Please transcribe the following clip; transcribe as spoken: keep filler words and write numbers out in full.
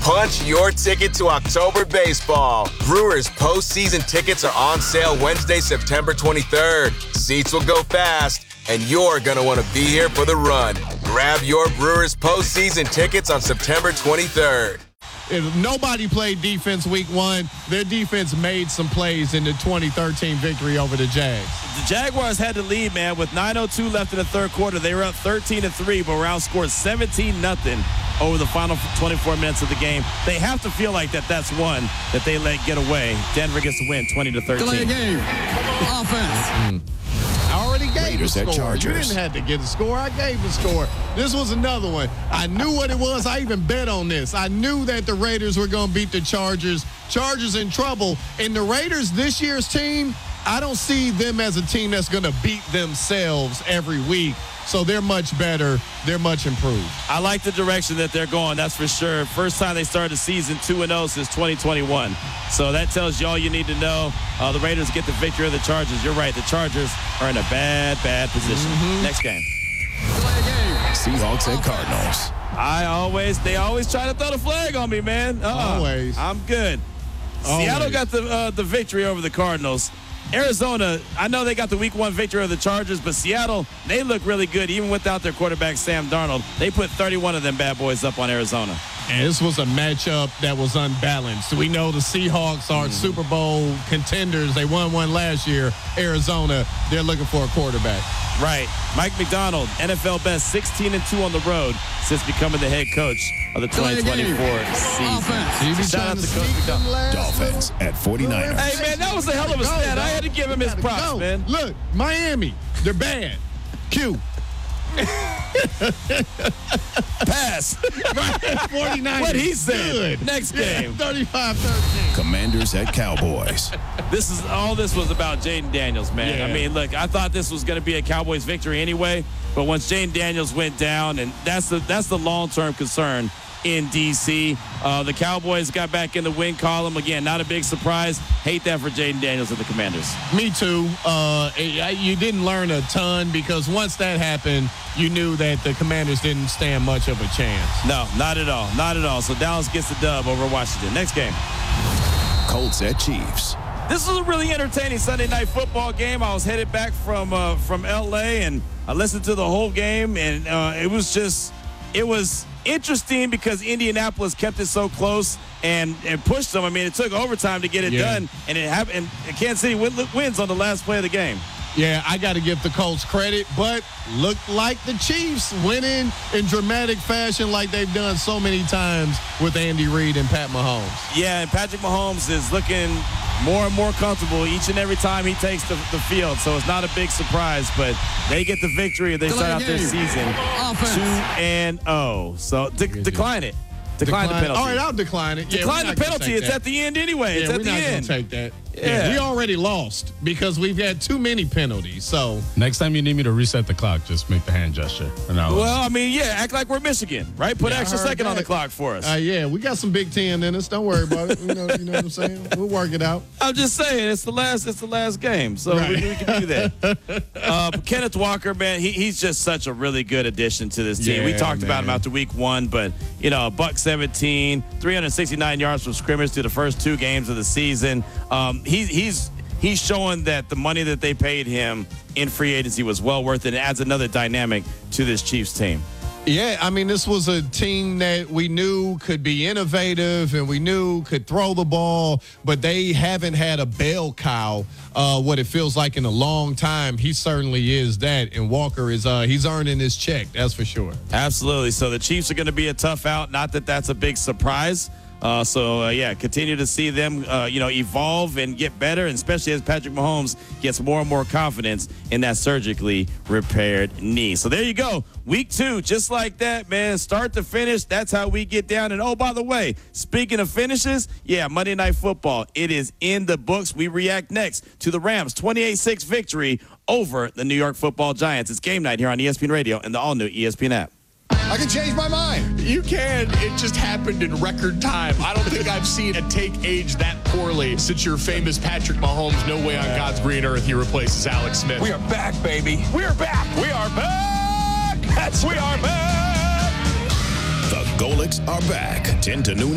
Punch your ticket to October baseball. Brewers postseason tickets are on sale Wednesday, September twenty-third. Seats will go fast, and you're going to want to be here for the run. Grab your Brewers postseason tickets on September twenty-third. If nobody played defense week one, their defense made some plays in the twenty thirteen victory over the Jags. The Jaguars had the lead, man, with nine oh two left in the third quarter. They were up thirteen to three, but were outscored seventeen nothing over the final twenty-four minutes of the game. They have to feel like that that's one that they let get away. Denver gets to win twenty to thirteen. Delay game. Offense. Mm. I already gave Raiders the at score. Chargers. You didn't have to get the score. I gave the score. This was another one. I knew what it was. I even bet on this. I knew that the Raiders were going to beat the Chargers. Chargers in trouble. And the Raiders, this year's team, I don't see them as a team that's going to beat themselves every week. So they're much better. They're much improved. I like the direction that they're going, that's for sure. First time they started the season two and oh since twenty twenty-one. So that tells you all you need to know. Uh, the Raiders get the victory of the Chargers. You're right. The Chargers are in a bad, bad position. Mm-hmm. Next game. Seahawks at Cardinals. I always, they always try to throw the flag on me, man. Uh-uh. Always. I'm good. Always. Seattle got the uh, the victory over the Cardinals. Arizona, I know they got the week one victory of the Chargers, but Seattle, they look really good even without their quarterback, Sam Darnold. They put thirty-one of them bad boys up on Arizona. And this was a matchup that was unbalanced. We know the Seahawks are mm. Super Bowl contenders. They won one last year. Arizona, they're looking for a quarterback. Right. Mike McDonald, N F L best, sixteen and two on the road since becoming the head coach of the twenty twenty-four season. Shout out to Coach McDonald. Dolphins at forty-niners. Hey, man, that was a hell of a stat. I had to give him his props, go. man. Look, Miami, they're bad. Q. Pass. forty-nine. What he said. Good. Next game. thirty-five thirteen. Commanders at Cowboys. This is all this was about Jaden Daniels, man. Yeah. I mean, look, I thought this was going to be a Cowboys victory anyway, but once Jaden Daniels went down, and that's the that's the long-term concern in D C. Uh, the Cowboys got back in the win column. Again, not a big surprise. Hate that for Jaden Daniels and the Commanders. Me too. Uh, you didn't learn a ton because once that happened, you knew that the Commanders didn't stand much of a chance. No, not at all. Not at all. So Dallas gets the dub over Washington. Next game. Colts at Chiefs. This was a really entertaining Sunday night football game. I was headed back from uh, from L A, and I listened to the whole game, and uh, it was just, it was interesting because Indianapolis kept it so close and, and pushed them. I mean, it took overtime to get it yeah. done, and it happened. And Kansas City win, wins on the last play of the game. Yeah, I got to give the Colts credit, but looked like the Chiefs winning in dramatic fashion like they've done so many times with Andy Reid and Pat Mahomes. Yeah, and Patrick Mahomes is looking more and more comfortable each and every time he takes the, the field, so it's not a big surprise, but they get the victory. They start out their season two and oh. So de- decline it. Decline, decline the penalty. All right, I'll decline it. Decline yeah, the penalty. It's at the end anyway. Yeah, it's at we're the not end. Gonna take that. Yeah. yeah, we already lost because we've had too many penalties. So next time you need me to reset the clock, just make the hand gesture. And I'll well, I mean, yeah, act like we're Michigan, right? Put yeah, an extra second that. on the clock for us. Uh, yeah, we got some Big Ten in us. Don't worry about it. You know, you know what I'm saying? We'll work it out. I'm just saying, it's the last, it's the last game, so right. we, we can do that. uh, Kenneth Walker, man, he, he's just such a really good addition to this team. Yeah, we talked man. about him after week one, but you know, a buck seventeen, three hundred sixty-nine yards from scrimmage through the first two games of the season. Um, he, he's he's showing that the money that they paid him in free agency was well worth it. It adds another dynamic to this Chiefs team. Yeah, I mean, this was a team that we knew could be innovative and we knew could throw the ball, but they haven't had a bell cow, uh, what it feels like in a long time. He certainly is that, and Walker is uh, he's earning his check, that's for sure. Absolutely. So the Chiefs are going to be a tough out. Not that that's a big surprise. Uh, so, uh, yeah, continue to see them, uh, you know, evolve and get better, and especially as Patrick Mahomes gets more and more confidence in that surgically repaired knee. So there you go. Week two, just like that, man. Start to finish. That's how we get down. And, oh, by the way, speaking of finishes, yeah, Monday Night Football, it is in the books. We react next to the Rams' twenty-eight six victory over the New York Football Giants. It's game night here on E S P N Radio and the all-new E S P N app. I can change my mind. You can. It just happened in record time. I don't think I've seen a take age that poorly since your famous Patrick Mahomes, no way on God's green earth he replaces Alex Smith. We are back, baby. We are back. We are back. That's we are back. The Golics are back. ten to noon.